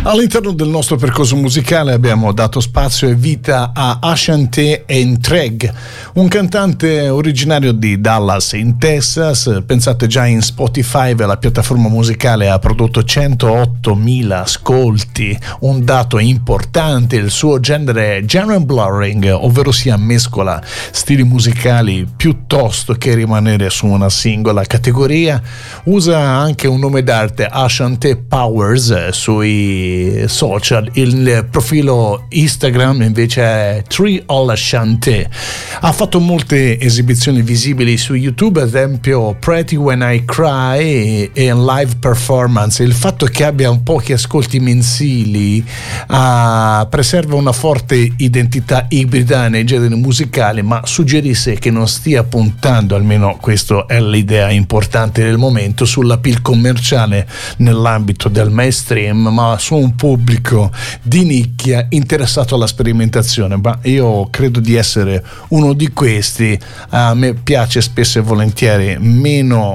All'interno del nostro percorso musicale abbiamo dato spazio e vita a Ashanti Entreg, un cantante originario di Dallas in Texas. Pensate, già in Spotify, la piattaforma musicale, ha prodotto 108.000 ascolti, un dato importante. Il suo genere è genre blurring, ovvero sia mescola stili musicali piuttosto che rimanere su una singola categoria. Usa anche un nome d'arte, Ashanti Powers, sui social. Il profilo Instagram invece è Tree All Ashanti. Ha fatto molte esibizioni visibili su YouTube, ad esempio Pretty When I Cry e live performance. Il fatto che abbia pochi ascolti mensili preserva una forte identità ibrida nei generi musicali, ma suggerisce che non stia puntando, almeno questa è l'idea importante del momento, sull'appeal commerciale nell'ambito del mainstream, ma su un pubblico di nicchia interessato alla sperimentazione. Ma io credo di essere uno di questi. A me piace spesso e volentieri meno